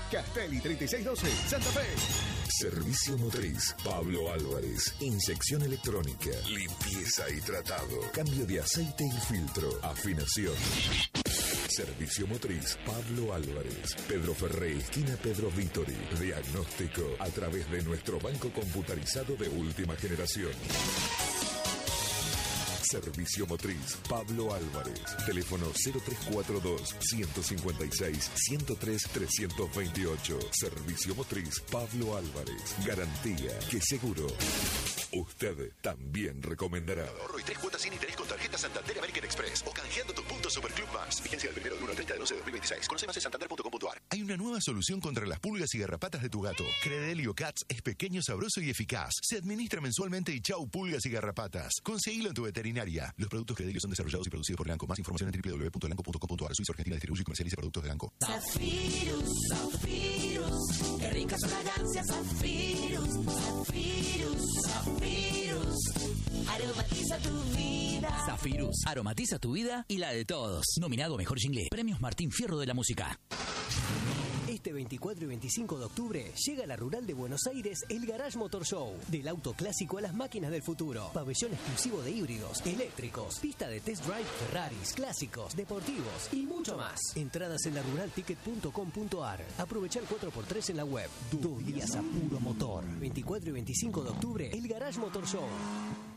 Castelli 3612, Santa Fe. Servicio Motriz Pablo Álvarez. Inyección electrónica, limpieza y tratado, cambio de aceite y filtro, afinación. Servicio Motriz Pablo Álvarez. Pedro Ferré, esquina Pedro Vítori. Diagnóstico a través de nuestro banco computarizado de última generación. Servicio Motriz Pablo Álvarez. Teléfono 0342-156-103-328. Servicio Motriz Pablo Álvarez. Garantía que seguro usted también recomendará. Ahorro y 3 cuotas sin interés con tarjeta Santander American Express o canjeando tus puntos Superclub Más. Vigencia del 1 al 30 de 2026. Conoce más en santander.com.ar. Hay una nueva solución contra las pulgas y garrapatas de tu gato. Credelio Cats es pequeño, sabroso y eficaz. Se administra mensualmente y chau pulgas y garrapatas. Conseguilo en tu veterinaria. Los productos Credelio son desarrollados y producidos por Elanco. Más información en www.elanco.com.ar. Suiza Argentina distribuye y comercializa productos de Elanco. Zafirus, Zafirus, qué ricas son las gancias. Zafirus, Zafirus, Zafirus, aromatiza tu vida. Zafirus, aromatiza tu vida y la de todos. Nominado a Mejor Jingle. Premios Martín Fierro de la Música. Este 24 y 25 de octubre llega a la Rural de Buenos Aires el Garage Motor Show. Del auto clásico a las máquinas del futuro. Pabellón exclusivo de híbridos, eléctricos, pista de test drive, Ferraris, clásicos, deportivos y mucho más. Entradas en laruralticket.com.ar. Aprovecha el 4x3 en la web. 2 días a puro motor. 24 y 25 de octubre, el Garage Motor Show.